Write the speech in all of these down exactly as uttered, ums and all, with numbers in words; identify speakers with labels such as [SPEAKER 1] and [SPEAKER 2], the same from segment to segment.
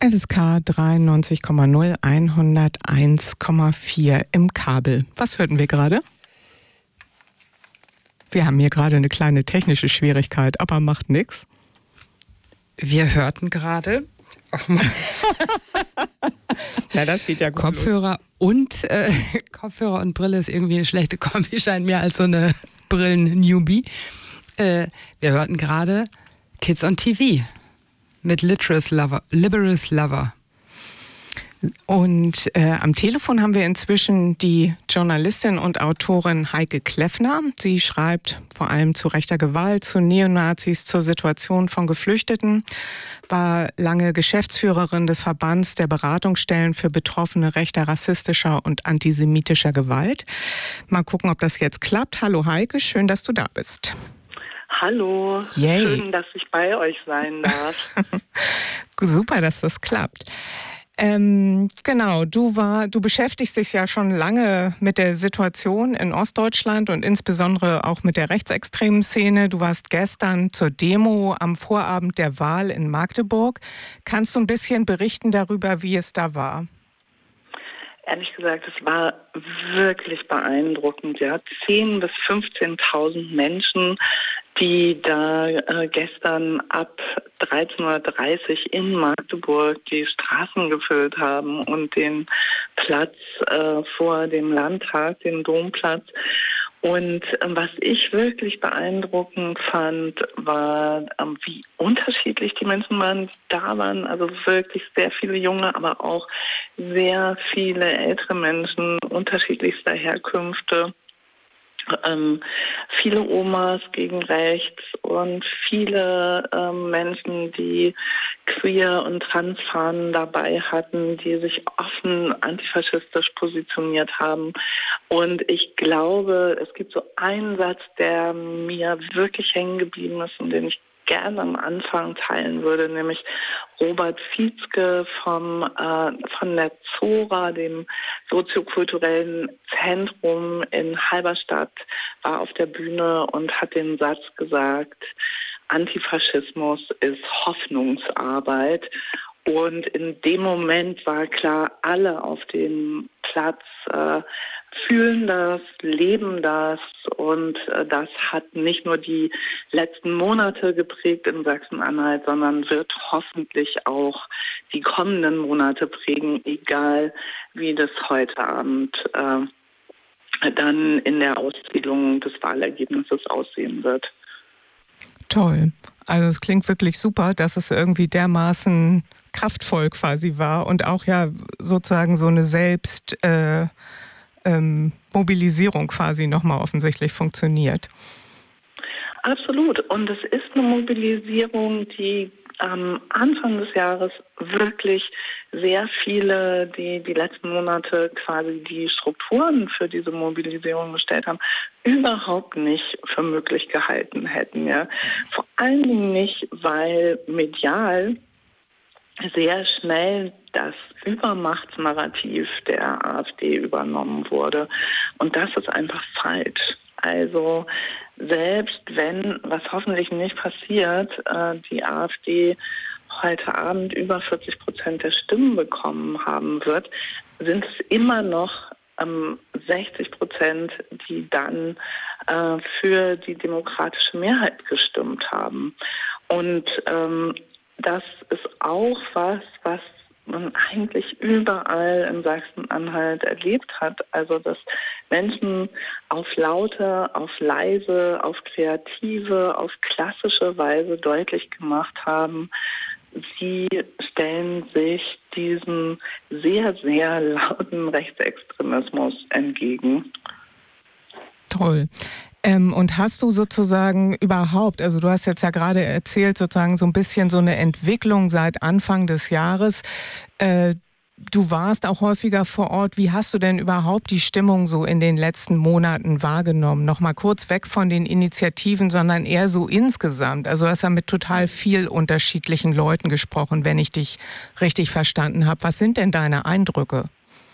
[SPEAKER 1] F S K dreiundneunzig Komma null, hunderteins Komma vier im Kabel. Was hörten wir gerade? Wir haben hier gerade eine kleine technische Schwierigkeit, aber macht nichts.
[SPEAKER 2] Wir hörten gerade
[SPEAKER 1] ja, das geht ja gut
[SPEAKER 2] Kopfhörer
[SPEAKER 1] los.
[SPEAKER 2] und äh, Kopfhörer und Brille ist irgendwie eine schlechte Kombi, scheint mir als so eine Brillen-Newbie. Äh, wir hörten gerade Kids on T V mit Literacy Lover, Liberous Lover.
[SPEAKER 1] Und äh, am Telefon haben wir inzwischen die Journalistin und Autorin Heike Kleffner. Sie schreibt vor allem zu rechter Gewalt, zu Neonazis, zur Situation von Geflüchteten, war lange Geschäftsführerin des Verbands der Beratungsstellen für Betroffene rechter, rassistischer und antisemitischer Gewalt. Mal gucken, ob das jetzt klappt. Hallo Heike, schön, dass du da bist.
[SPEAKER 3] Hallo,
[SPEAKER 1] Yay.
[SPEAKER 3] Schön, dass ich bei euch sein darf.
[SPEAKER 1] Super, dass das klappt. Ähm, genau, du war, du beschäftigst dich ja schon lange mit der Situation in Ostdeutschland und insbesondere auch mit der rechtsextremen Szene. Du warst gestern zur Demo am Vorabend der Wahl in Magdeburg. Kannst du ein bisschen berichten darüber, wie es da war?
[SPEAKER 3] Ehrlich gesagt, es war wirklich beeindruckend. Ja, zehntausend bis fünfzehntausend Menschen, die da äh, gestern ab dreizehn Uhr dreißig in Magdeburg die Straßen gefüllt haben und den Platz äh, vor dem Landtag, den Domplatz. Und ähm, was ich wirklich beeindruckend fand, war, ähm, wie unterschiedlich die Menschen waren, die da waren. Also wirklich sehr viele junge, aber auch sehr viele ältere Menschen unterschiedlichster Herkünfte. Ähm, viele Omas gegen rechts und viele ähm, Menschen, die queer und transfahnen dabei hatten, die sich offen antifaschistisch positioniert haben. Und ich glaube, es gibt so einen Satz, der mir wirklich hängen geblieben ist und den ich gerne am Anfang teilen würde, nämlich Robert Fitzke vom, äh, von der Zora, dem soziokulturellen Zentrum in Halberstadt, war auf der Bühne und hat den Satz gesagt: Antifaschismus ist Hoffnungsarbeit. Und in dem Moment war klar, alle auf dem Platz äh, fühlen das, leben das, und äh, das hat nicht nur die letzten Monate geprägt in Sachsen-Anhalt, sondern wird hoffentlich auch die kommenden Monate prägen, egal wie das heute Abend äh, dann in der Auszählung des Wahlergebnisses aussehen wird.
[SPEAKER 1] Toll. Also es klingt wirklich super, dass es irgendwie dermaßen kraftvoll quasi war und auch ja sozusagen so eine Selbst äh, ähm, Mobilisierung quasi nochmal offensichtlich funktioniert.
[SPEAKER 3] Absolut. Und es ist eine Mobilisierung, die am Anfang des Jahres wirklich sehr viele, die die letzten Monate quasi die Strukturen für diese Mobilisierung gestellt haben, überhaupt nicht für möglich gehalten hätten. Ja. Vor allen Dingen nicht, weil medial sehr schnell das Übermachtsnarrativ der AfD übernommen wurde. Und das ist einfach falsch. Also selbst wenn, was hoffentlich nicht passiert, äh, die AfD heute Abend über vierzig Prozent der Stimmen bekommen haben wird, sind es immer noch ähm, sechzig Prozent, die dann äh, für die demokratische Mehrheit gestimmt haben. Und ähm, das ist auch was, was man eigentlich überall in Sachsen-Anhalt erlebt hat. Also dass Menschen auf laute, auf leise, auf kreative, auf klassische Weise deutlich gemacht haben, sie stellen sich diesem sehr, sehr lauten Rechtsextremismus entgegen.
[SPEAKER 1] Toll. Ähm, und hast du sozusagen überhaupt, also du hast jetzt ja gerade erzählt, sozusagen so ein bisschen so eine Entwicklung seit Anfang des Jahres. Äh, du warst auch häufiger vor Ort. Wie hast du denn überhaupt die Stimmung so in den letzten Monaten wahrgenommen? Nochmal kurz weg von den Initiativen, sondern eher so insgesamt. Also du hast ja mit total viel unterschiedlichen Leuten gesprochen, wenn ich dich richtig verstanden habe. Was sind denn deine Eindrücke?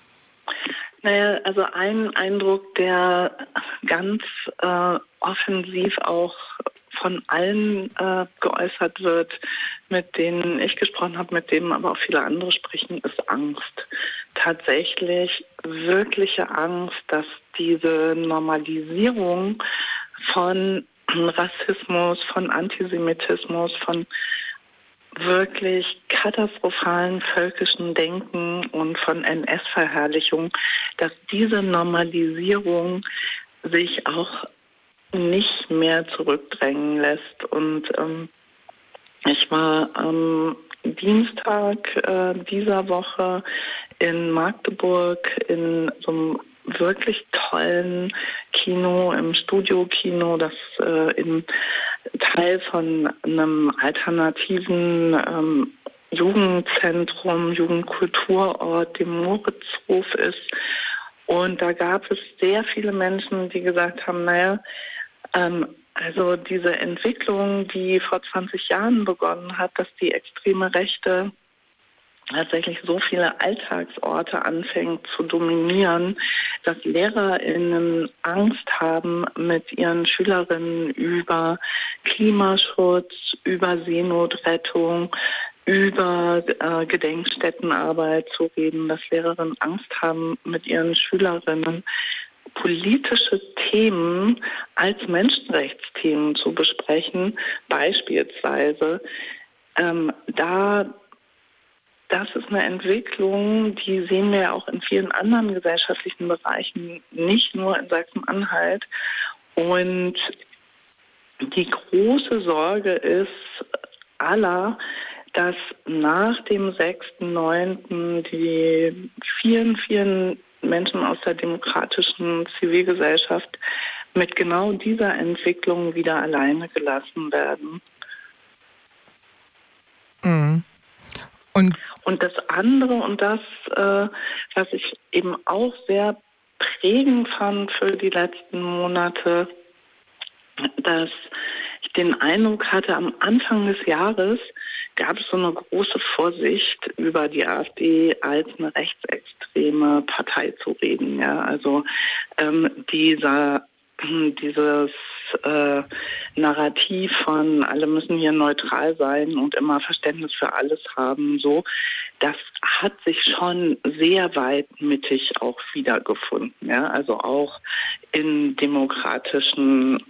[SPEAKER 3] Naja, also ein Eindruck, der ganz äh, offensiv auch von allen äh, geäußert wird, mit denen ich gesprochen habe, mit denen aber auch viele andere sprechen, ist Angst. Tatsächlich wirkliche Angst, dass diese Normalisierung von Rassismus, von Antisemitismus, von wirklich katastrophalen völkischen Denken und von N S-Verherrlichung, dass diese Normalisierung sich auch nicht mehr zurückdrängen lässt. Und ähm, ich war am Dienstag äh, dieser Woche in Magdeburg in so einem wirklich tollen Kino, im Studio-Kino, das äh, im Teil von einem alternativen ähm, Jugendzentrum, Jugendkulturort, dem Moritzhof ist. Und da gab es sehr viele Menschen, die gesagt haben, naja, ähm, also diese Entwicklung, die vor zwanzig Jahren begonnen hat, dass die extreme Rechte tatsächlich so viele Alltagsorte anfängt zu dominieren, dass LehrerInnen Angst haben, mit ihren Schülerinnen über Klimaschutz, über Seenotrettung, über äh, Gedenkstättenarbeit zu reden, dass Lehrerinnen Angst haben, mit ihren Schülerinnen politische Themen als Menschenrechtsthemen zu besprechen, beispielsweise. Ähm, da Das ist eine Entwicklung, die sehen wir ja auch in vielen anderen gesellschaftlichen Bereichen, nicht nur in Sachsen-Anhalt. Und die große Sorge ist aller, dass nach dem sechsten neunten die vielen, vielen Menschen aus der demokratischen Zivilgesellschaft mit genau dieser Entwicklung wieder alleine gelassen werden.
[SPEAKER 1] Mhm. Und
[SPEAKER 3] Und das andere und das, äh, was ich eben auch sehr prägend fand für die letzten Monate, dass ich den Eindruck hatte, am Anfang des Jahres gab es so eine große Vorsicht, über die AfD als eine rechtsextreme Partei zu reden. Ja, also ähm, dieser dieses äh, Narrativ von alle müssen hier neutral sein und immer Verständnis für alles haben, so, das hat sich schon sehr weit mittig auch wiedergefunden. Ja? Also auch in demokratischen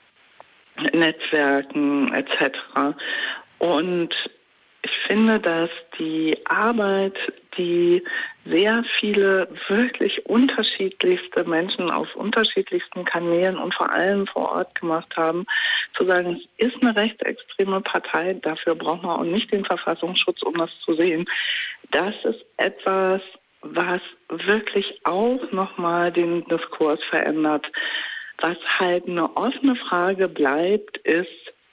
[SPEAKER 3] Netzwerken et cetera. Und ich finde, dass die Arbeit, die sehr viele wirklich unterschiedlichste Menschen auf unterschiedlichsten Kanälen und vor allem vor Ort gemacht haben, zu sagen, es ist eine rechtsextreme Partei, dafür braucht man auch nicht den Verfassungsschutz, um das zu sehen. Das ist etwas, was wirklich auch nochmal den Diskurs verändert. Was halt eine offene Frage bleibt, ist,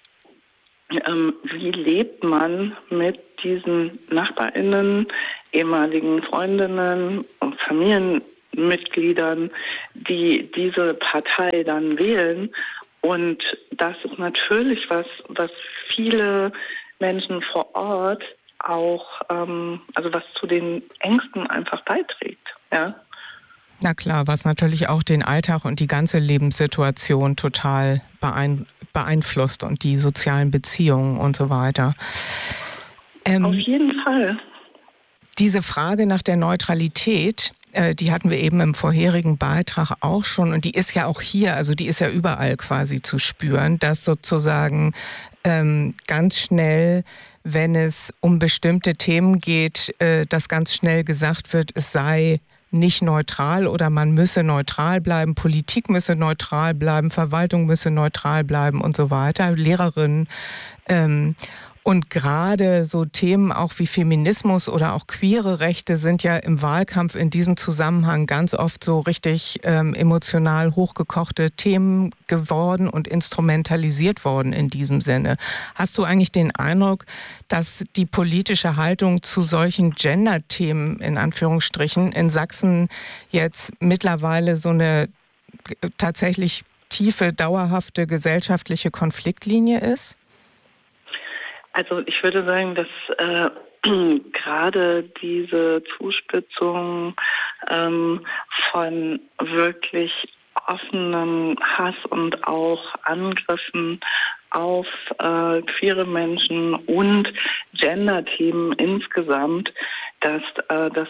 [SPEAKER 3] Ähm, wie lebt man mit diesen NachbarInnen, ehemaligen Freundinnen und Familienmitgliedern, die diese Partei dann wählen? Und das ist natürlich was, was viele Menschen vor Ort auch, ähm, also was zu den Ängsten einfach beiträgt, ja.
[SPEAKER 1] Na klar, was natürlich auch den Alltag und die ganze Lebenssituation total beein- beeinflusst und die sozialen Beziehungen und so weiter. Ähm,
[SPEAKER 3] Auf jeden Fall.
[SPEAKER 1] Diese Frage nach der Neutralität, äh, die hatten wir eben im vorherigen Beitrag auch schon und die ist ja auch hier, also die ist ja überall quasi zu spüren, dass sozusagen ähm, ganz schnell, wenn es um bestimmte Themen geht, äh, dass ganz schnell gesagt wird, es sei nicht neutral oder man müsse neutral bleiben, Politik müsse neutral bleiben, Verwaltung müsse neutral bleiben und so weiter, Lehrerinnen. Ähm, und gerade so Themen auch wie Feminismus oder auch queere Rechte sind ja im Wahlkampf in diesem Zusammenhang ganz oft so richtig ähm, emotional hochgekochte Themen geworden und instrumentalisiert worden in diesem Sinne. Hast du eigentlich den Eindruck, dass die politische Haltung zu solchen Gender-Themen in Anführungsstrichen in Sachsen jetzt mittlerweile so eine tatsächlich tiefe, dauerhafte gesellschaftliche Konfliktlinie ist?
[SPEAKER 3] Also ich würde sagen, dass äh, gerade diese Zuspitzung ähm, von wirklich offenem Hass und auch Angriffen auf äh, queere Menschen und Gender-Themen insgesamt, dass, äh, dass,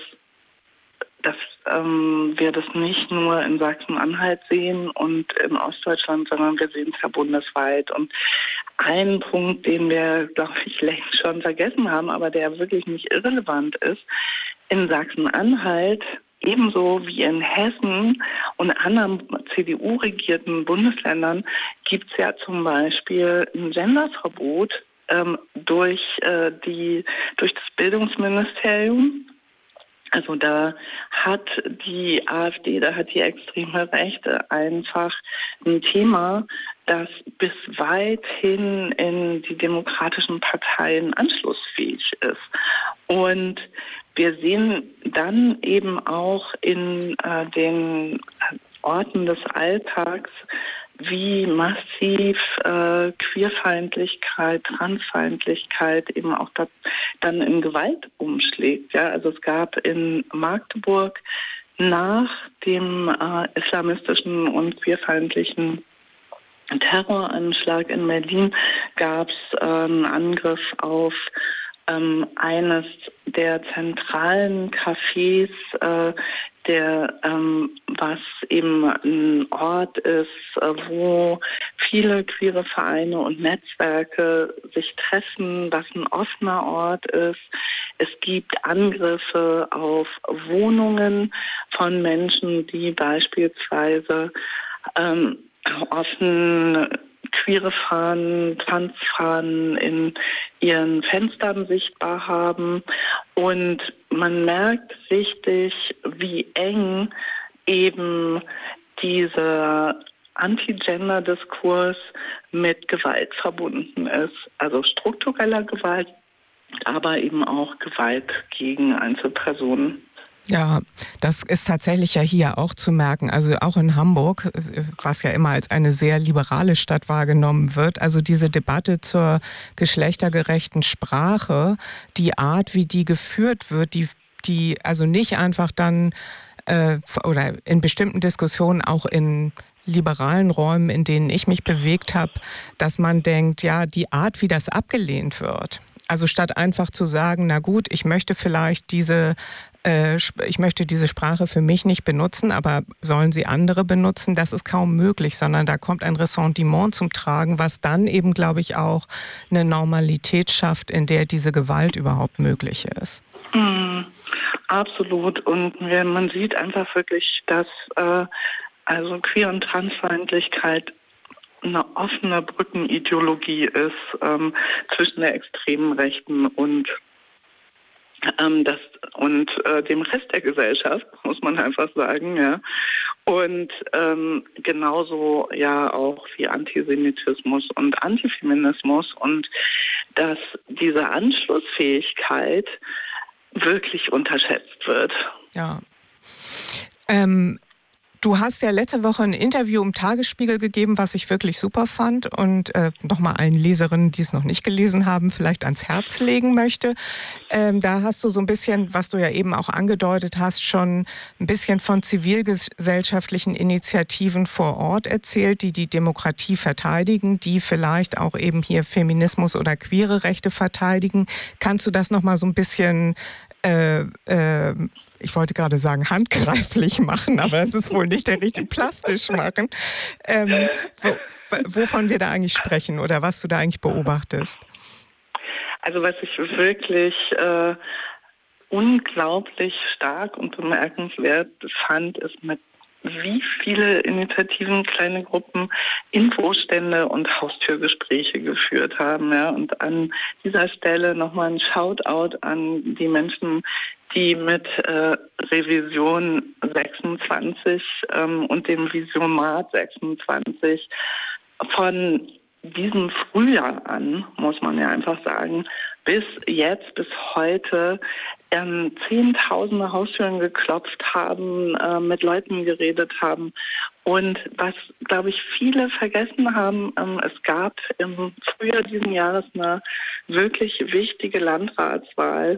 [SPEAKER 3] dass ähm, wir das nicht nur in Sachsen-Anhalt sehen und in Ostdeutschland, sondern wir sehen es ja bundesweit. Und ein Punkt, den wir, glaube ich, längst schon vergessen haben, aber der wirklich nicht irrelevant ist, in Sachsen-Anhalt ebenso wie in Hessen und anderen C D U-regierten Bundesländern gibt es ja zum Beispiel ein Genderverbot ähm, durch, äh, die, durch das Bildungsministerium. Also da hat die AfD, da hat die extreme Rechte einfach ein Thema, das bis weit hin in die demokratischen Parteien anschlussfähig ist. Und wir sehen dann eben auch in äh, den Orten des Alltags, wie massiv äh, Queerfeindlichkeit, Transfeindlichkeit eben auch da, dann in Gewalt umschlägt. Ja? Also es gab in Magdeburg nach dem äh, islamistischen und queerfeindlichen Terroranschlag in Berlin gab es äh, einen Angriff auf ähm, eines der zentralen Cafés, äh, der ähm, was eben ein Ort ist, äh, wo viele queere Vereine und Netzwerke sich treffen, was ein offener Ort ist. Es gibt Angriffe auf Wohnungen von Menschen, die beispielsweise ähm, offen queere Fahnen, Transfahnen in ihren Fenstern sichtbar haben. Und man merkt richtig, wie eng eben dieser Anti-Gender-Diskurs mit Gewalt verbunden ist. Also struktureller Gewalt, aber eben auch Gewalt gegen Einzelpersonen.
[SPEAKER 1] Ja, das ist tatsächlich ja hier auch zu merken. Also auch in Hamburg, was ja immer als eine sehr liberale Stadt wahrgenommen wird. Also diese Debatte zur geschlechtergerechten Sprache, die Art, wie die geführt wird, die, die also nicht einfach dann äh, oder in bestimmten Diskussionen auch in liberalen Räumen, in denen ich mich bewegt habe, dass man denkt, ja, die Art, wie das abgelehnt wird. Also statt einfach zu sagen, na gut, ich möchte vielleicht diese äh, ich möchte diese Sprache für mich nicht benutzen, aber sollen sie andere benutzen? Das ist kaum möglich, sondern da kommt ein Ressentiment zum Tragen, was dann eben, glaube ich, auch eine Normalität schafft, in der diese Gewalt überhaupt möglich ist.
[SPEAKER 3] Mm, absolut. Und man sieht einfach wirklich, dass äh, also Queer- und Transfeindlichkeit eine offene Brückenideologie ist ähm, zwischen der extremen Rechten und ähm, das und äh, dem Rest der Gesellschaft, muss man einfach sagen, ja. Und ähm, genauso ja auch wie Antisemitismus und Antifeminismus und dass diese Anschlussfähigkeit wirklich unterschätzt wird.
[SPEAKER 1] Ja. Ähm Du hast ja letzte Woche ein Interview im Tagesspiegel gegeben, was ich wirklich super fand und äh, nochmal allen Leserinnen, die es noch nicht gelesen haben, vielleicht ans Herz legen möchte. Ähm, da hast du so ein bisschen, was du ja eben auch angedeutet hast, schon ein bisschen von zivilgesellschaftlichen Initiativen vor Ort erzählt, die die Demokratie verteidigen, die vielleicht auch eben hier Feminismus oder queere Rechte verteidigen. Kannst du das nochmal so ein bisschen äh, äh, ich wollte gerade sagen, handgreiflich machen, aber es ist wohl nicht der richtige, plastisch machen, ähm, wo, wovon wir da eigentlich sprechen oder was du da eigentlich beobachtest.
[SPEAKER 3] Also was ich wirklich äh, unglaublich stark und bemerkenswert fand, ist, mit wie viele Initiativen, kleine Gruppen Infostände und Haustürgespräche geführt haben. Ja? Und an dieser Stelle nochmal ein Shoutout an die Menschen, die mit äh, Revision sechsundzwanzig ähm, und dem Visiomat sechsundzwanzig von diesem Frühjahr an, muss man ja einfach sagen, bis jetzt, bis heute ähm, Zehntausende Haustüren geklopft haben, äh, mit Leuten geredet haben. Und was, glaube ich, viele vergessen haben, ähm, es gab im Frühjahr diesen Jahres eine wirklich wichtige Landratswahl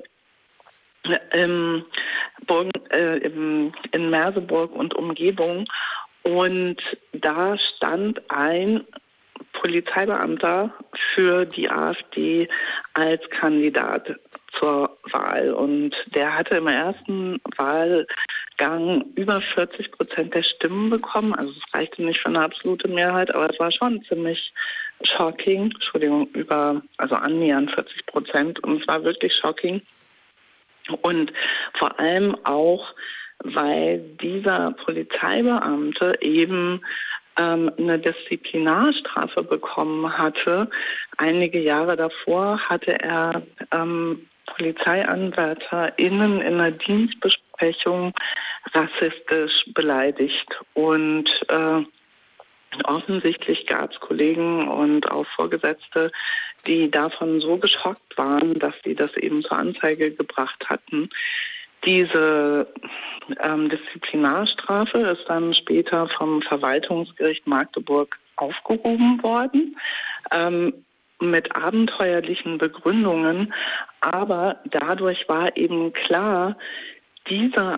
[SPEAKER 3] im Burgen, äh, im, in Merseburg und Umgebung. Und da stand ein Polizeibeamter für die AfD als Kandidat zur Wahl. Und der hatte im ersten Wahlgang über vierzig Prozent der Stimmen bekommen. Also es reichte nicht für eine absolute Mehrheit, aber es war schon ziemlich shocking. Entschuldigung, über, also annähernd vierzig Prozent. Und es war wirklich shocking. Und vor allem auch, weil dieser Polizeibeamte eben ähm, eine Disziplinarstrafe bekommen hatte. Einige Jahre davor hatte er ähm, PolizeianwärterInnen in einer Dienstbesprechung rassistisch beleidigt. Und äh, offensichtlich gab es Kollegen und auch Vorgesetzte, die davon so geschockt waren, dass sie das eben zur Anzeige gebracht hatten. Diese ähm, Disziplinarstrafe ist dann später vom Verwaltungsgericht Magdeburg aufgehoben worden, ähm, mit abenteuerlichen Begründungen. Aber dadurch war eben klar, dieser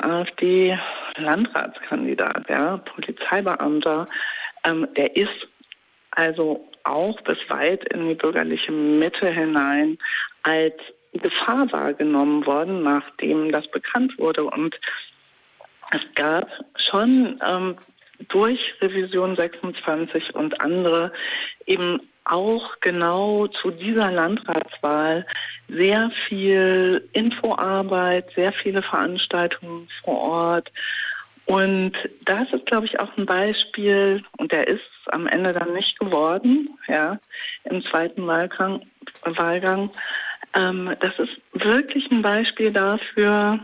[SPEAKER 3] AfD-Landratskandidat, ja, Polizeibeamter, ähm, der ist also auch bis weit in die bürgerliche Mitte hinein als Gefahr wahrgenommen worden, nachdem das bekannt wurde. Und es gab schon ähm, durch Revision sechsundzwanzig und andere eben auch genau zu dieser Landratswahl sehr viel Infoarbeit, sehr viele Veranstaltungen vor Ort. Und das ist, glaube ich, auch ein Beispiel, und der ist am Ende dann nicht geworden, ja, im zweiten Wahlgang, Wahlgang. Ähm, das ist wirklich ein Beispiel dafür,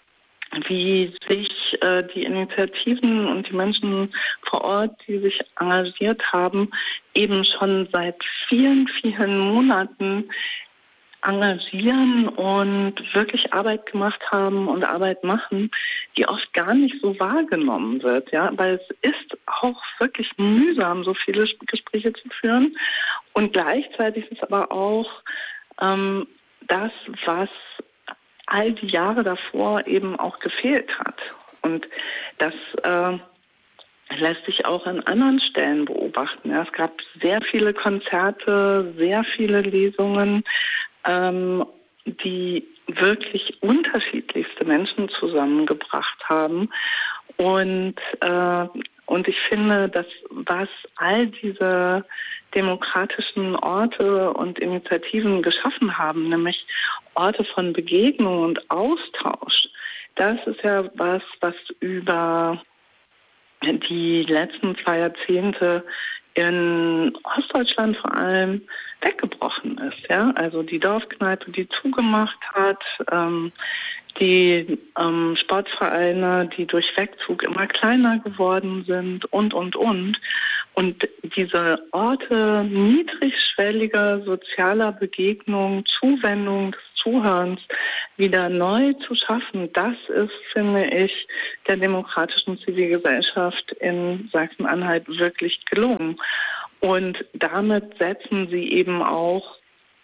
[SPEAKER 3] wie sich äh, die Initiativen und die Menschen vor Ort, die sich engagiert haben, eben schon seit vielen, vielen Monaten engagieren und wirklich Arbeit gemacht haben und Arbeit machen, die oft gar nicht so wahrgenommen wird, ja, weil es ist auch wirklich mühsam, so viele Gespräche zu führen, und gleichzeitig ist es aber auch ähm, das, was all die Jahre davor eben auch gefehlt hat. Und das äh, lässt sich auch an anderen Stellen beobachten. Ja, es gab sehr viele Konzerte, sehr viele Lesungen, ähm, die wirklich unterschiedlichste Menschen zusammengebracht haben. Und, äh, und ich finde, dass was all diese demokratischen Orte und Initiativen geschaffen haben, nämlich Orte von Begegnung und Austausch, das ist ja was, was über die letzten zwei Jahrzehnte in Ostdeutschland vor allem weggebrochen ist. Ja? Also die Dorfkneipe, die zugemacht hat, ähm, die ähm, Sportvereine, die durch Wegzug immer kleiner geworden sind und, und, und. Und diese Orte niedrigschwelliger sozialer Begegnung, Zuwendung, des Zuhörens wieder neu zu schaffen, das ist, finde ich, der demokratischen Zivilgesellschaft in Sachsen-Anhalt wirklich gelungen. Und damit setzen sie eben auch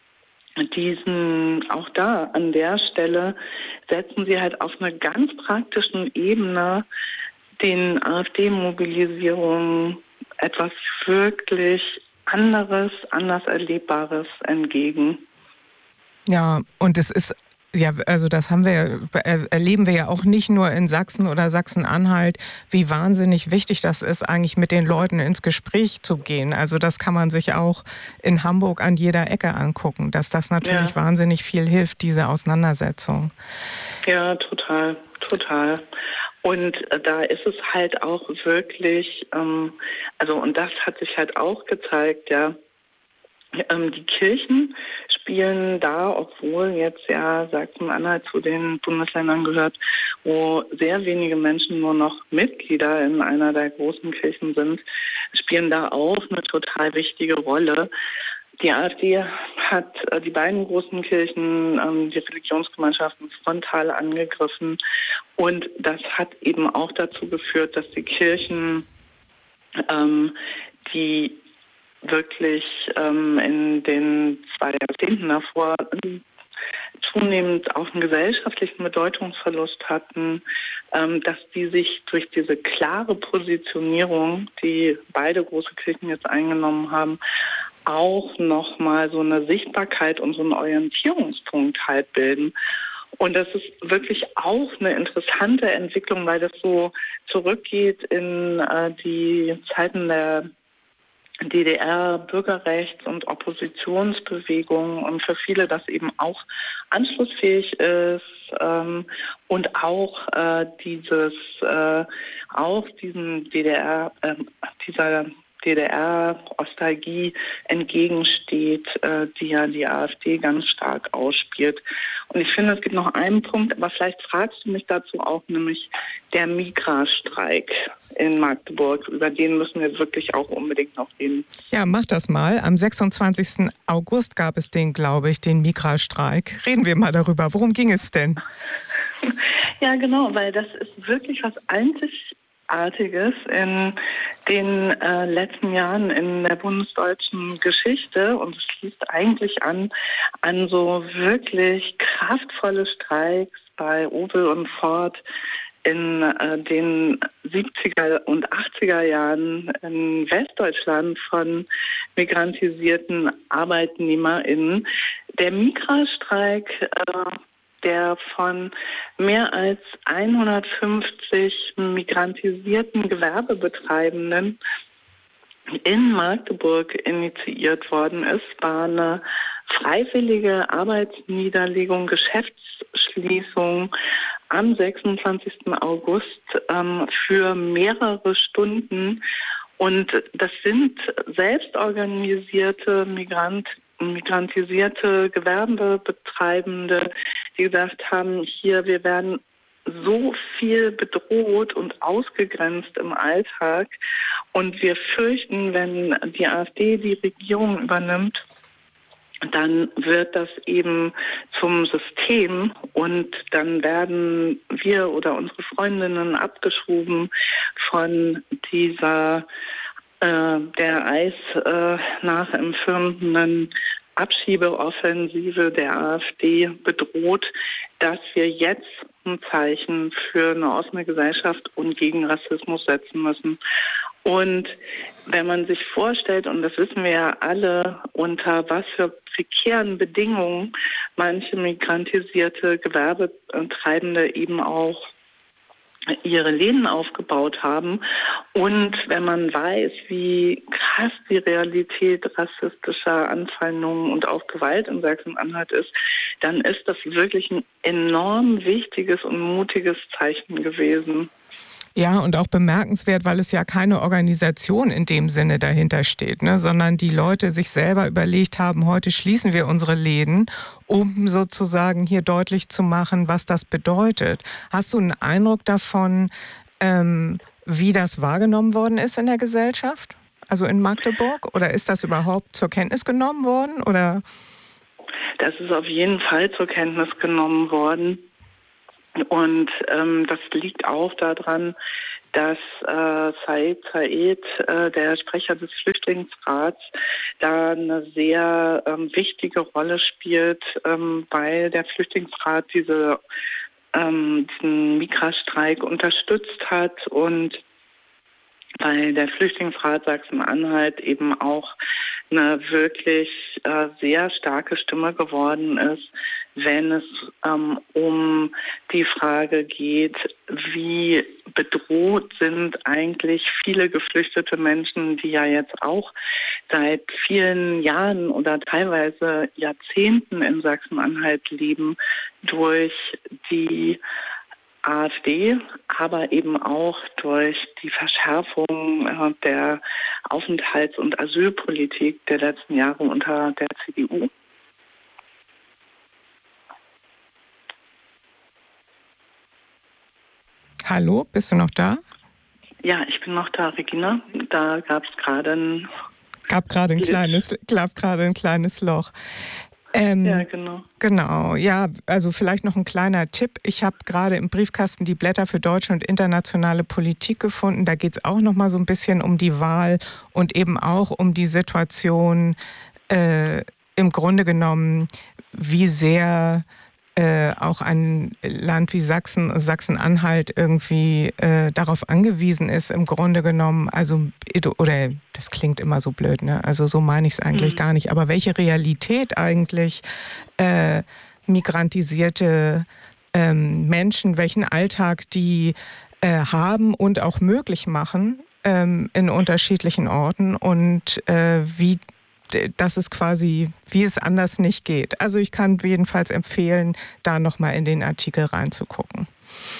[SPEAKER 3] diesen, auch da an der Stelle, setzen sie halt auf einer ganz praktischen Ebene den AfD-Mobilisierungen etwas wirklich anderes, anders Erlebbares entgegen.
[SPEAKER 1] Ja, und es ist, ja, also das haben wir ja, erleben wir ja auch nicht nur in Sachsen oder Sachsen-Anhalt, wie wahnsinnig wichtig das ist, eigentlich mit den Leuten ins Gespräch zu gehen. Also das kann man sich auch in Hamburg an jeder Ecke angucken, dass das natürlich ja. wahnsinnig viel hilft, diese Auseinandersetzung.
[SPEAKER 3] Ja, total, total. Und da ist es halt auch wirklich, ähm, also und das hat sich halt auch gezeigt, ja, ähm, die Kirchen spielen da, obwohl jetzt ja Sachsen-Anhalt zu den Bundesländern gehört, wo sehr wenige Menschen nur noch Mitglieder in einer der großen Kirchen sind, spielen da auch eine total wichtige Rolle. Die AfD hat äh, die beiden großen Kirchen, ähm, die Religionsgemeinschaften frontal angegriffen, und das hat eben auch dazu geführt, dass die Kirchen, ähm, die wirklich ähm, in den zwei Jahrzehnten davor zunehmend auch einen gesellschaftlichen Bedeutungsverlust hatten, ähm, dass die sich durch diese klare Positionierung, die beide große Kirchen jetzt eingenommen haben, auch nochmal so eine Sichtbarkeit und so einen Orientierungspunkt halt bilden. Und das ist wirklich auch eine interessante Entwicklung, weil das so zurückgeht in äh, die Zeiten der D D R, Bürgerrechts- und Oppositionsbewegung und für viele das eben auch anschlussfähig ist ähm, und auch äh, dieses äh, auch diesen D D R, äh, dieser D D R-Nostalgie entgegensteht, äh, die ja die AfD ganz stark ausspielt. Und ich finde, es gibt noch einen Punkt, aber vielleicht fragst du mich dazu auch, nämlich der Migra-Streik in Magdeburg. Über den müssen wir wirklich auch unbedingt noch reden.
[SPEAKER 1] Ja, mach das mal. Am sechsundzwanzigsten August gab es den, glaube ich, den Migra-Streik. Reden wir mal darüber. Worum ging es denn?
[SPEAKER 3] Ja, genau, weil das ist wirklich was Einzigartiges in den äh, letzten Jahren in der bundesdeutschen Geschichte. Und es schließt eigentlich an, an so wirklich kraftvolle Streiks bei Opel und Ford in äh, den siebziger und achtziger Jahren in Westdeutschland von migrantisierten ArbeitnehmerInnen. Der Migra-Streik, äh, der von mehr als hundertfünfzig migrantisierten Gewerbebetreibenden in Magdeburg initiiert worden ist, war eine freiwillige Arbeitsniederlegung, Geschäftsschließung am sechsundzwanzigsten August ähm, für mehrere Stunden. Und das sind selbstorganisierte Migrant, migrantisierte Gewerbebetreibende, die gesagt haben, hier, wir werden so viel bedroht und ausgegrenzt im Alltag. Und wir fürchten, wenn die AfD die Regierung übernimmt, dann wird das eben zum System und dann werden wir oder unsere Freundinnen abgeschoben von dieser äh, der Eis äh, nachempfindenden Abschiebeoffensive der AfD bedroht, dass wir jetzt ein Zeichen für eine offene Gesellschaft und gegen Rassismus setzen müssen. Und wenn man sich vorstellt, und das wissen wir ja alle, unter was für prekären Bedingungen manche migrantisierte Gewerbetreibende eben auch ihre Läden aufgebaut haben. Und wenn man weiß, wie krass die Realität rassistischer Anfeindungen und auch Gewalt in Sachsen-Anhalt ist, dann ist das wirklich ein enorm wichtiges und mutiges Zeichen gewesen.
[SPEAKER 1] Ja, und auch bemerkenswert, weil es ja keine Organisation in dem Sinne dahinter steht, ne, sondern die Leute sich selber überlegt haben, heute schließen wir unsere Läden, um sozusagen hier deutlich zu machen, was das bedeutet. Hast du einen Eindruck davon, ähm, wie das wahrgenommen worden ist in der Gesellschaft? Also in Magdeburg? Oder ist das überhaupt zur Kenntnis genommen worden? Oder?
[SPEAKER 3] Das ist auf jeden Fall zur Kenntnis genommen worden. Und ähm, das liegt auch daran, dass äh, Said Said, äh, der Sprecher des Flüchtlingsrats, da eine sehr ähm, wichtige Rolle spielt, ähm, weil der Flüchtlingsrat diese, ähm, diesen Migra-Streik unterstützt hat und weil der Flüchtlingsrat Sachsen-Anhalt eben auch eine wirklich äh, sehr starke Stimme geworden ist, wenn es ähm, um die Frage geht, wie bedroht sind eigentlich viele geflüchtete Menschen, die ja jetzt auch seit vielen Jahren oder teilweise Jahrzehnten in Sachsen-Anhalt leben, durch die AfD, aber eben auch durch die Verschärfung äh, der Aufenthalts- und Asylpolitik der letzten Jahre unter der C D U.
[SPEAKER 1] Hallo, bist du noch da?
[SPEAKER 3] Ja, ich bin noch da, Regina. Da gab es gerade ein...
[SPEAKER 1] Gab gerade ein kleines, gab gerade ein kleines Loch. Ähm,
[SPEAKER 3] ja, genau.
[SPEAKER 1] Genau, ja, also vielleicht noch ein kleiner Tipp. Ich habe gerade im Briefkasten die Blätter für deutsche und internationale Politik gefunden. Da geht es auch noch mal so ein bisschen um die Wahl und eben auch um die Situation äh, im Grunde genommen, wie sehr äh, auch ein Land wie Sachsen, Sachsen-Anhalt irgendwie äh, darauf angewiesen ist, im Grunde genommen, also, oder das klingt immer so blöd, ne? Also so meine ich es eigentlich mhm. gar nicht, aber welche Realität eigentlich äh, migrantisierte ähm, Menschen, welchen Alltag die äh, haben und auch möglich machen ähm, in unterschiedlichen Orten und äh, wie das ist quasi, wie es anders nicht geht. Also ich kann jedenfalls empfehlen, da nochmal in den Artikel reinzugucken.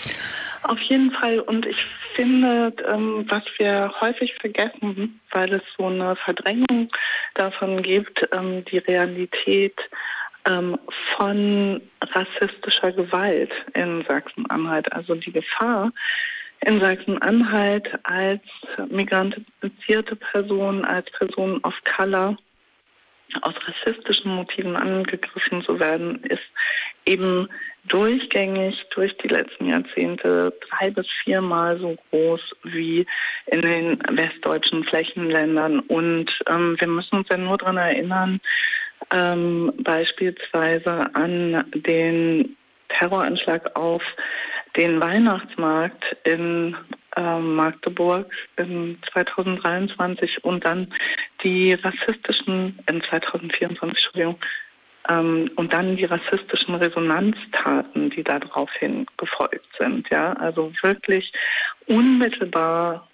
[SPEAKER 3] Auf jeden Fall. Und ich finde, ähm, was wir häufig vergessen, weil es so eine Verdrängung davon gibt, ähm, die Realität ähm, von rassistischer Gewalt in Sachsen-Anhalt. Also die Gefahr in Sachsen-Anhalt als migrantifizierte Person, als Person of Color, aus rassistischen Motiven angegriffen zu werden, ist eben durchgängig durch die letzten Jahrzehnte drei bis viermal so groß wie in den westdeutschen Flächenländern. Und ähm, wir müssen uns ja nur daran erinnern, ähm, beispielsweise an den Terroranschlag auf den Weihnachtsmarkt in äh, Magdeburg in zweitausenddreiundzwanzig und dann die rassistischen, in zweitausendvierundzwanzig, Entschuldigung, ähm, und dann die rassistischen Resonanztaten, die daraufhin gefolgt sind. Ja, also wirklich unmittelbar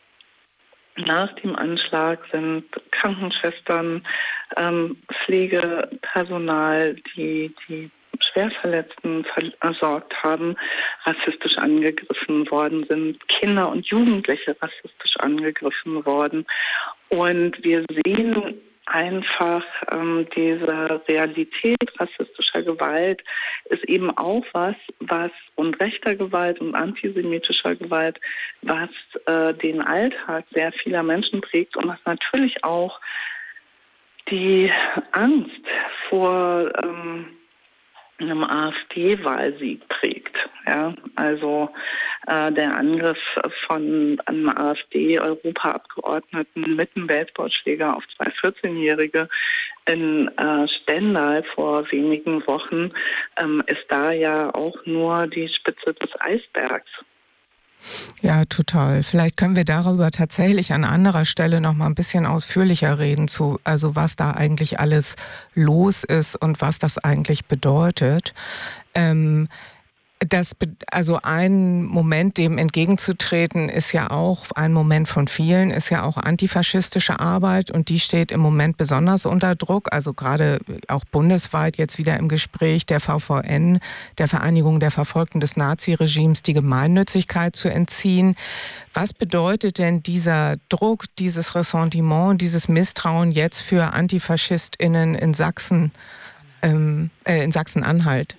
[SPEAKER 3] nach dem Anschlag sind Krankenschwestern, ähm, Pflegepersonal, die die Schwerverletzten versorgt haben, rassistisch angegriffen worden sind, Kinder und Jugendliche rassistisch angegriffen worden. Und wir sehen einfach, ähm, diese Realität rassistischer Gewalt ist eben auch was, was und rechter Gewalt und antisemitischer Gewalt, was äh, den Alltag sehr vieler Menschen prägt und was natürlich auch die Angst vor ähm, einem AfD-Wahlsieg prägt. Ja, also äh, der Angriff von einem AfD-Europaabgeordneten mit einem Baseballschläger auf zwei vierzehnjährige in äh, Stendal vor wenigen Wochen ähm, ist da ja auch nur die Spitze des Eisbergs.
[SPEAKER 1] Ja, total. Vielleicht können wir darüber tatsächlich an anderer Stelle noch mal ein bisschen ausführlicher reden, zu, also was da eigentlich alles los ist und was das eigentlich bedeutet. Ähm, Das, also ein Moment, dem entgegenzutreten, ist ja auch ein Moment von vielen, ist ja auch antifaschistische Arbeit und die steht im Moment besonders unter Druck, also gerade auch bundesweit jetzt wieder im Gespräch der V V N, der Vereinigung der Verfolgten des Naziregimes, die Gemeinnützigkeit zu entziehen. Was bedeutet denn dieser Druck, dieses Ressentiment, dieses Misstrauen jetzt für AntifaschistInnen in Sachsen, ähm, äh, in Sachsen-Anhalt?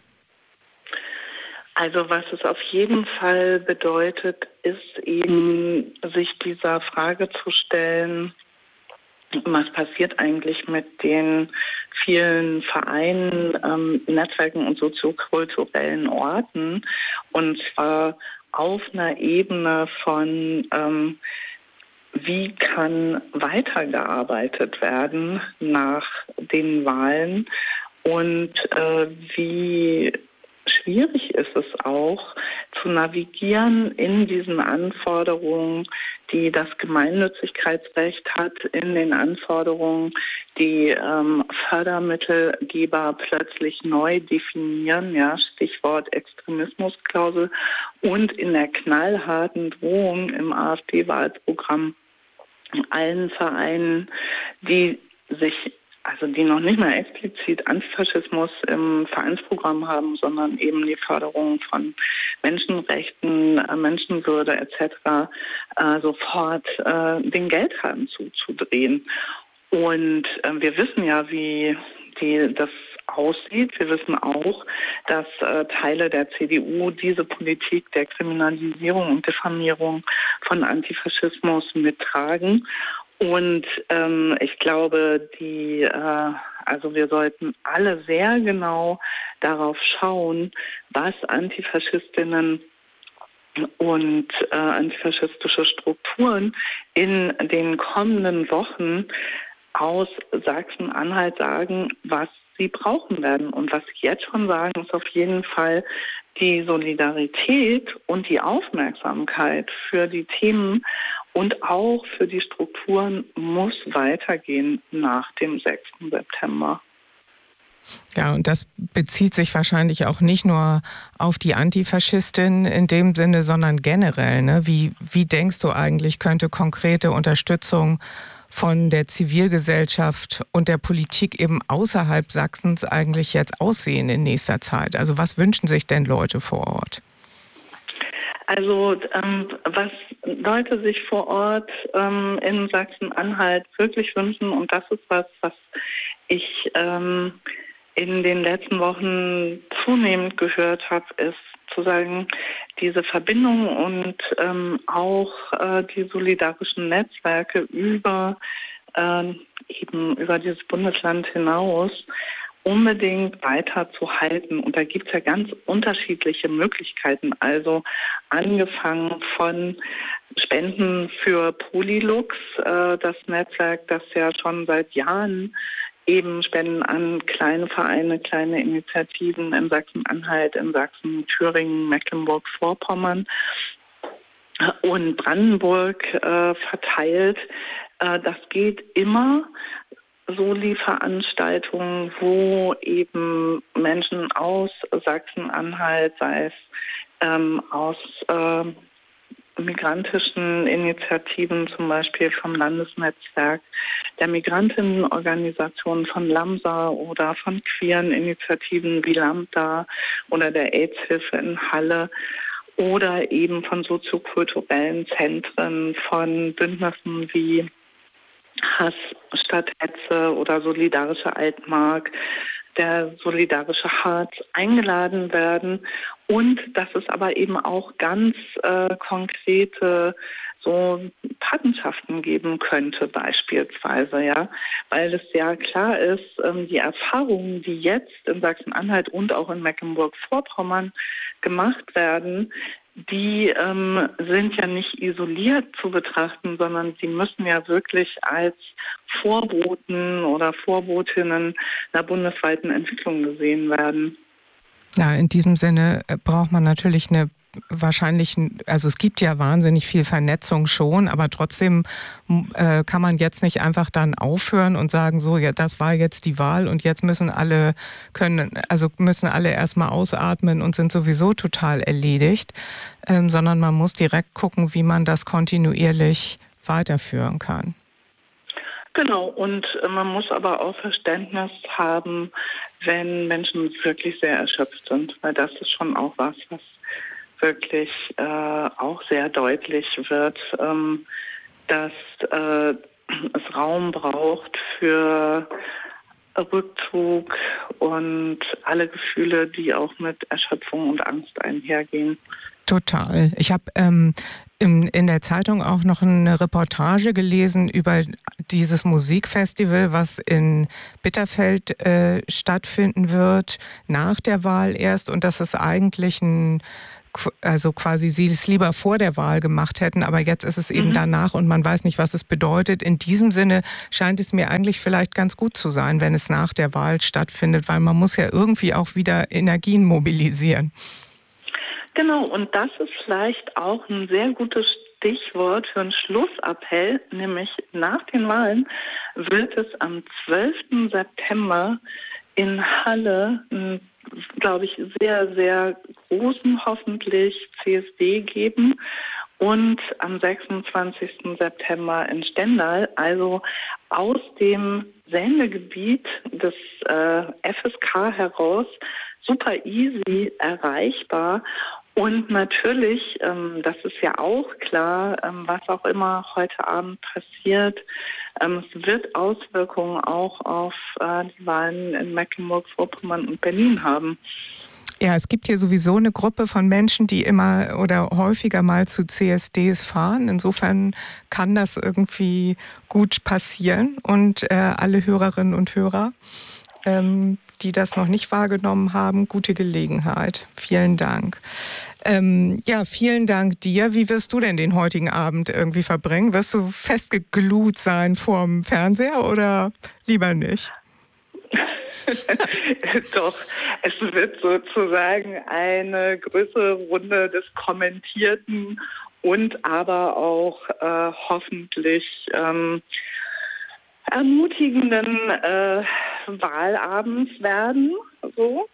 [SPEAKER 3] Also was es auf jeden Fall bedeutet, ist eben, sich dieser Frage zu stellen, was passiert eigentlich mit den vielen Vereinen, ähm, Netzwerken und soziokulturellen Orten, und zwar auf einer Ebene von, ähm, wie kann weitergearbeitet werden nach den Wahlen und äh, wie schwierig ist es auch, zu navigieren in diesen Anforderungen, die das Gemeinnützigkeitsrecht hat, in den Anforderungen, die ähm, Fördermittelgeber plötzlich neu definieren, ja, Stichwort Extremismusklausel, und in der knallharten Drohung im AfD-Wahlprogramm allen Vereinen, die sich also die noch nicht mal explizit Antifaschismus im Vereinsprogramm haben, sondern eben die Förderung von Menschenrechten, Menschenwürde et cetera, äh, sofort äh, den Geldhahn zuzudrehen. Und äh, wir wissen ja, wie die, das aussieht. Wir wissen auch, dass äh, Teile der C D U diese Politik der Kriminalisierung und Diffamierung von Antifaschismus mittragen. Und ähm, ich glaube, die, äh, also wir sollten alle sehr genau darauf schauen, was Antifaschistinnen und äh, antifaschistische Strukturen in den kommenden Wochen aus Sachsen-Anhalt sagen, was sie brauchen werden. Und was ich jetzt schon sagen, ist auf jeden Fall die Solidarität und die Aufmerksamkeit für die Themen und auch für die Strukturen muss weitergehen nach dem sechsten September.
[SPEAKER 1] Ja, und das bezieht sich wahrscheinlich auch nicht nur auf die Antifaschistin in dem Sinne, sondern generell. Ne? Wie, wie denkst du eigentlich, könnte konkrete Unterstützung von der Zivilgesellschaft und der Politik eben außerhalb Sachsens eigentlich jetzt aussehen in nächster Zeit? Also was wünschen sich denn Leute vor Ort?
[SPEAKER 3] Also ähm, was Leute sich vor Ort ähm, in Sachsen-Anhalt wirklich wünschen, und das ist was, was ich ähm, in den letzten Wochen zunehmend gehört habe, ist zu sagen, diese Verbindung und ähm, auch äh, die solidarischen Netzwerke über äh, eben über dieses Bundesland hinaus unbedingt weiter zu halten. Und da gibt es ja ganz unterschiedliche Möglichkeiten. Also angefangen von Spenden für Polylux, äh, das Netzwerk, das ja schon seit Jahren eben Spenden an kleine Vereine, kleine Initiativen in Sachsen-Anhalt, in Sachsen, Thüringen, Mecklenburg-Vorpommern und Brandenburg äh, verteilt. Äh, das geht immer. Soli-Veranstaltungen, wo eben Menschen aus Sachsen-Anhalt, sei es ähm, aus äh, migrantischen Initiativen, zum Beispiel vom Landesnetzwerk der Migrantinnenorganisation von Lamsa oder von queeren Initiativen wie Lambda oder der AIDS-Hilfe in Halle oder eben von soziokulturellen Zentren, von Bündnissen wie Hass statt Hetze oder Solidarische Altmark, der Solidarische Harz eingeladen werden und dass es aber eben auch ganz äh, konkrete so Patenschaften geben könnte beispielsweise, ja, weil es ja klar ist, ähm, die Erfahrungen, die jetzt in Sachsen-Anhalt und auch in Mecklenburg-Vorpommern gemacht werden, die ähm, sind ja nicht isoliert zu betrachten, sondern sie müssen ja wirklich als Vorboten oder Vorbotinnen einer bundesweiten Entwicklung gesehen werden.
[SPEAKER 1] Ja, in diesem Sinne braucht man natürlich eine wahrscheinlich, also es gibt ja wahnsinnig viel Vernetzung schon, aber trotzdem äh, kann man jetzt nicht einfach dann aufhören und sagen, so, ja, das war jetzt die Wahl und jetzt müssen alle können, also müssen alle erstmal ausatmen und sind sowieso total erledigt, ähm, sondern man muss direkt gucken, wie man das kontinuierlich weiterführen kann.
[SPEAKER 3] Genau, und man muss aber auch Verständnis haben, wenn Menschen wirklich sehr erschöpft sind, weil das ist schon auch was, was wirklich äh, auch sehr deutlich wird, ähm, dass äh, es Raum braucht für Rückzug und alle Gefühle, die auch mit Erschöpfung und Angst einhergehen.
[SPEAKER 1] Total. Ich habe ähm, in, in der Zeitung auch noch eine Reportage gelesen über dieses Musikfestival, was in Bitterfeld äh, stattfinden wird, nach der Wahl erst, und dass es eigentlich ein also quasi sie es lieber vor der Wahl gemacht hätten, aber jetzt ist es eben mhm. danach und man weiß nicht, was es bedeutet. In diesem Sinne scheint es mir eigentlich vielleicht ganz gut zu sein, wenn es nach der Wahl stattfindet, weil man muss ja irgendwie auch wieder Energien mobilisieren.
[SPEAKER 3] Genau, und das ist vielleicht auch ein sehr gutes Stichwort für einen Schlussappell, nämlich nach den Wahlen wird es am zwölften September in Halle ein, glaube ich, sehr, sehr großen hoffentlich C S D geben und am sechsundzwanzigsten September in Stendal, also aus dem Sendegebiet des äh, F S K heraus, super easy erreichbar. Und natürlich, ähm, das ist ja auch klar, ähm, was auch immer heute Abend passiert, ähm, es wird Auswirkungen auch auf äh, die Wahlen in Mecklenburg-Vorpommern und Berlin haben.
[SPEAKER 1] Ja, es gibt hier sowieso eine Gruppe von Menschen, die immer oder häufiger mal zu C S Ds fahren. Insofern kann das irgendwie gut passieren. Und äh, alle Hörerinnen und Hörer, ähm, die das noch nicht wahrgenommen haben, gute Gelegenheit. Vielen Dank. Ähm, ja, vielen Dank dir. Wie wirst du denn den heutigen Abend irgendwie verbringen? Wirst du festgeglut sein vorm Fernseher oder lieber nicht?
[SPEAKER 3] Doch, es wird sozusagen eine größere Runde des Kommentierten und aber auch äh, hoffentlich ähm, ermutigenden äh, Wahlabends werden. So.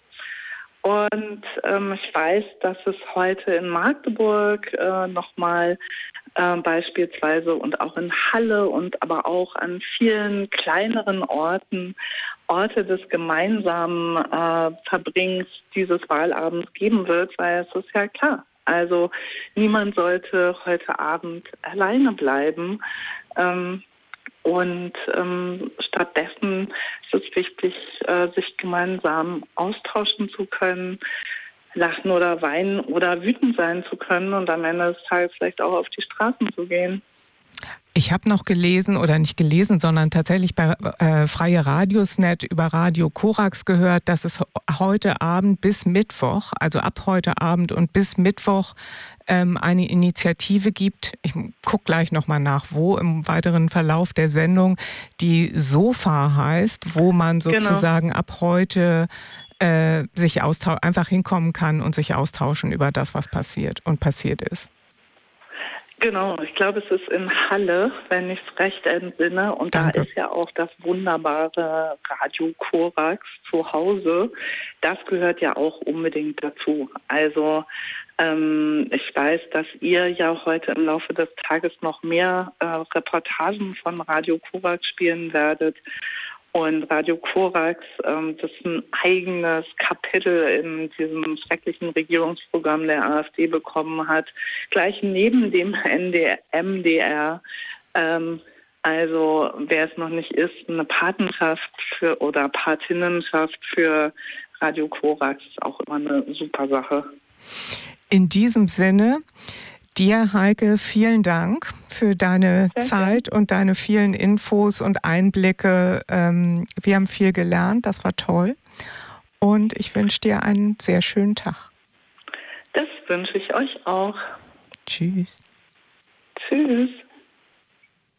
[SPEAKER 3] Und ähm, ich weiß, dass es heute in Magdeburg äh, nochmal äh, beispielsweise und auch in Halle und aber auch an vielen kleineren Orten Orte des gemeinsamen äh, Verbringens dieses Wahlabends geben wird, weil es ist ja klar. Also niemand sollte heute Abend alleine bleiben. Ähm, Und ähm, stattdessen ist es wichtig, äh, sich gemeinsam austauschen zu können, lachen oder weinen oder wütend sein zu können und am Ende des Tages vielleicht auch auf die Straßen zu gehen.
[SPEAKER 1] Ich habe noch gelesen, oder nicht gelesen, sondern tatsächlich bei äh, Freie Radiosnet über Radio Korax gehört, dass es heute Abend bis Mittwoch, also ab heute Abend und bis Mittwoch ähm, eine Initiative gibt. Ich gucke gleich nochmal nach, wo im weiteren Verlauf der Sendung, die SOFA heißt, wo man sozusagen genau. ab heute äh, sich austau- einfach hinkommen kann und sich austauschen über das, was passiert und passiert ist.
[SPEAKER 3] Genau, ich glaube, es ist in Halle, wenn ich es recht entsinne. Und Danke. Da ist ja auch das wunderbare Radio Korax zu Hause. Das gehört ja auch unbedingt dazu. Also ähm, ich weiß, dass ihr ja heute im Laufe des Tages noch mehr äh, Reportagen von Radio Korax spielen werdet. Und Radio Korax, ähm, das ein eigenes Kapitel in diesem schrecklichen Regierungsprogramm der AfD bekommen hat, gleich neben dem M D R. Ähm, also wer es noch nicht ist, eine Patenschaft für oder Patinnenschaft für Radio Korax ist auch immer eine super Sache. In diesem Sinne, dir, Heike, vielen Dank für deine Sehr Zeit gerne. Und deine vielen Infos und Einblicke. Wir haben viel gelernt, das war toll. Und ich wünsche dir einen sehr schönen Tag. Das wünsche ich euch auch. Tschüss. Tschüss.